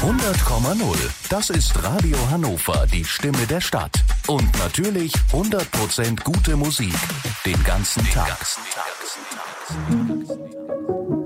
100,0. Das ist Radio Hannover, die Stimme der Stadt. Und natürlich 100% gute Musik. Den ganzen Tag.